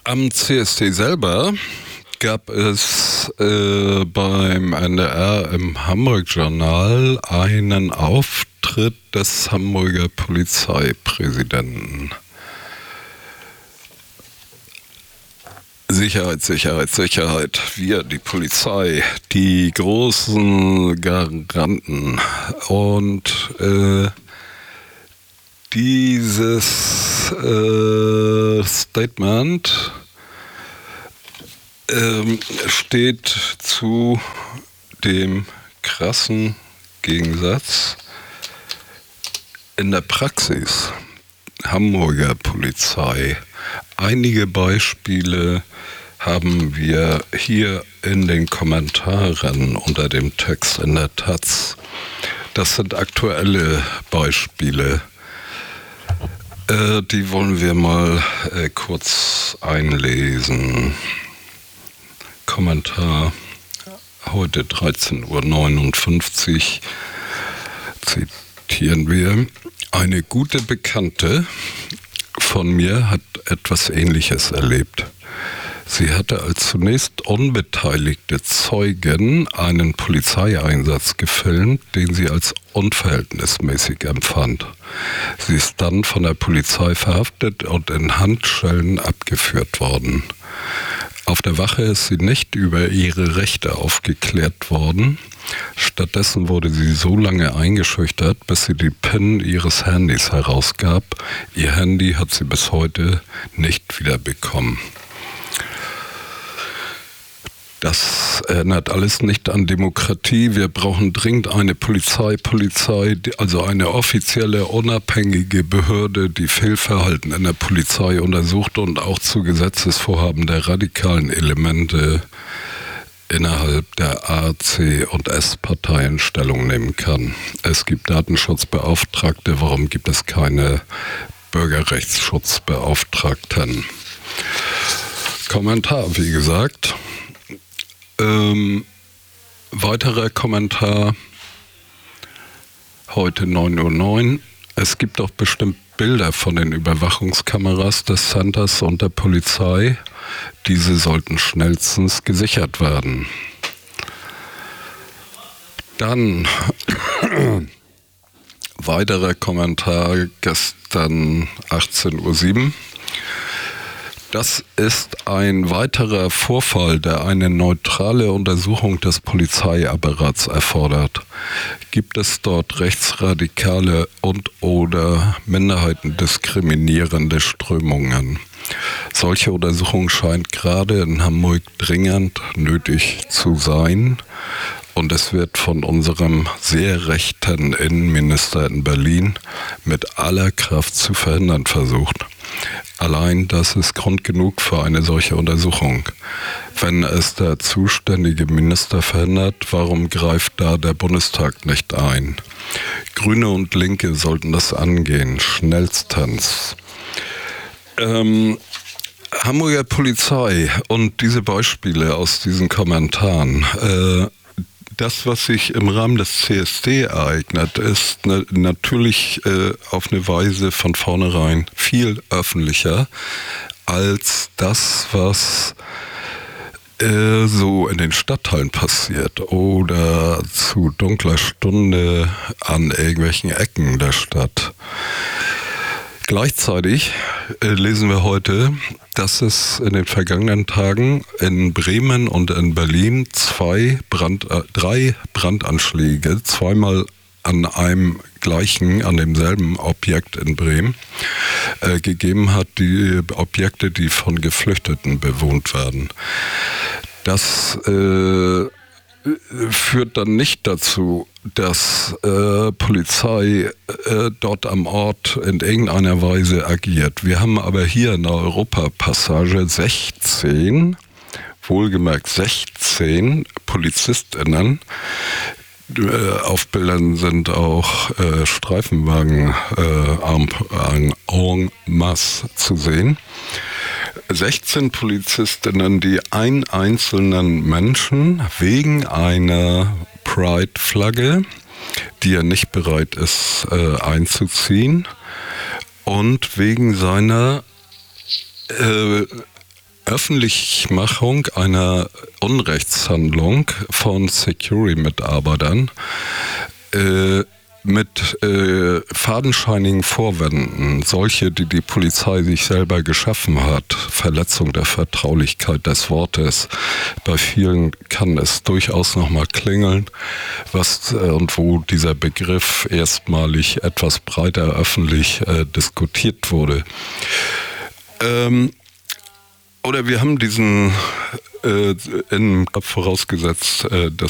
Am CSD selber gab es beim NDR im Hamburg-Journal einen Auftritt des Hamburger Polizeipräsidenten. Sicherheit, Sicherheit, Sicherheit. Wir, die Polizei, die großen Garanten. Und dieses Statement steht zu dem krassen Gegensatz in der Praxis Hamburger Polizei. Einige Beispiele haben wir hier in den Kommentaren unter dem Text in der Taz. Das sind aktuelle Beispiele. Die wollen wir mal kurz einlesen. Kommentar heute 13:59 Uhr zitieren wir. Eine gute Bekannte von mir hat etwas Ähnliches erlebt. Sie hatte als zunächst unbeteiligte Zeugin einen Polizeieinsatz gefilmt, den sie als unverhältnismäßig empfand. Sie ist dann von der Polizei verhaftet und in Handschellen abgeführt worden. Auf der Wache ist sie nicht über ihre Rechte aufgeklärt worden. Stattdessen wurde sie so lange eingeschüchtert, bis sie die PIN ihres Handys herausgab. Ihr Handy hat sie bis heute nicht wiederbekommen. Das erinnert alles nicht an Demokratie. Wir brauchen dringend eine Polizei, also eine offizielle, unabhängige Behörde, die Fehlverhalten in der Polizei untersucht und auch zu Gesetzesvorhaben der radikalen Elemente innerhalb der A, C und S-Parteien Stellung nehmen kann. Es gibt Datenschutzbeauftragte, warum gibt es keine Bürgerrechtsschutzbeauftragten? Kommentar, wie gesagt. Weiterer Kommentar, heute 9:09 Uhr. Es gibt doch bestimmt Bilder von den Überwachungskameras des Centers und der Polizei. Diese sollten schnellstens gesichert werden. Dann weiterer Kommentar, gestern 18:07 Uhr. Das ist ein weiterer Vorfall, der eine neutrale Untersuchung des Polizeiapparats erfordert. Gibt es dort rechtsradikale und/oder minderheitendiskriminierende Strömungen? Solche Untersuchung scheint gerade in Hamburg dringend nötig zu sein. Und es wird von unserem sehr rechten Innenminister in Berlin mit aller Kraft zu verhindern versucht. Allein das ist Grund genug für eine solche Untersuchung. Wenn es der zuständige Minister verhindert, warum greift da der Bundestag nicht ein? Grüne und Linke sollten das angehen, schnellstens. Hamburger Polizei und diese Beispiele aus diesen Kommentaren, das, was sich im Rahmen des CSD ereignet, ist natürlich auf eine Weise von vornherein viel öffentlicher als das, was so in den Stadtteilen passiert oder zu dunkler Stunde an irgendwelchen Ecken der Stadt. Gleichzeitig lesen wir heute, dass es in den vergangenen Tagen in Bremen und in Berlin drei Brandanschläge, zweimal an an demselben Objekt in Bremen, gegeben hat, die Objekte, die von Geflüchteten bewohnt werden. Das führt dann nicht dazu, dass Polizei dort am Ort in irgendeiner Weise agiert. Wir haben aber hier in der Europapassage 16, wohlgemerkt 16 PolizistInnen. Auf Bildern sind auch Streifenwagen en masse zu sehen. 16 Polizistinnen, die einen einzelnen Menschen wegen einer Pride-Flagge, die er nicht bereit ist einzuziehen, und wegen seiner Öffentlichmachung einer Unrechtshandlung von Security-Mitarbeitern mit fadenscheinigen Vorwänden, solche, die die Polizei sich selber geschaffen hat, Verletzung der Vertraulichkeit des Wortes. Bei vielen kann es durchaus nochmal klingeln, und wo dieser Begriff erstmalig etwas breiter öffentlich diskutiert wurde. Oder wir haben diesen vorausgesetzt, dass